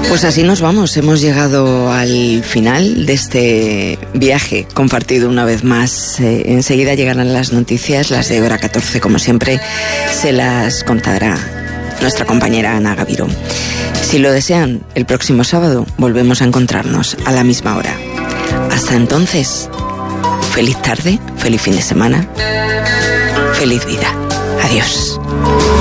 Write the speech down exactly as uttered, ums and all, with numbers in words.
Pues así nos vamos, hemos llegado al final de este viaje compartido una vez más. Eh, enseguida llegarán las noticias, las de hora catorce, como siempre, se las contará nuestra compañera Ana Gaviró. Si lo desean, el próximo sábado volvemos a encontrarnos a la misma hora. Hasta entonces, feliz tarde, feliz fin de semana, feliz vida. Adiós.